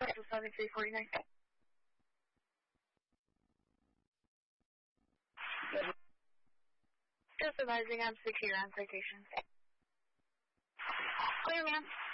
Central 7349. Just advising I'm secure on citation. Clear, ma'am.